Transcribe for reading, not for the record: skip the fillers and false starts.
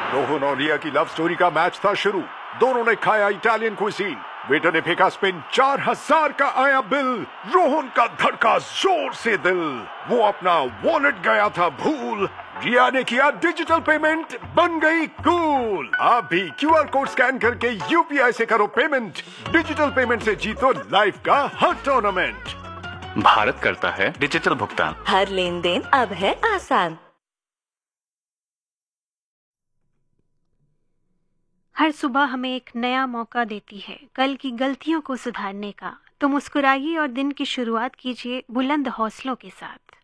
रोहन और रिया की love story का मैच था शुरू। दोनों ने खाया इटालियन क्विजीन। वेटर ने फेंका स्पिन, 4000 का आया बिल। रोहन का धड़का जोर से दिल। वो अपना वॉलेट गया था भूल। रिया ने किया डिजिटल पेमेंट, बन गई कूल। आप भी क्यूआर कोड स्कैन करके यूपीआई से करो पेमेंट। डिजिटल पेमेंट से जीतो लाइफ का हर टूर्नामेंट। भारत करता है डिजिटल भुगतान। हर लेन देन अब है आसान। हर सुबह हमें एक नया मौका देती है कल की गलतियों को सुधारने का। तो मुस्कुराइए और दिन की शुरुआत कीजिए बुलंद हौसलों के साथ।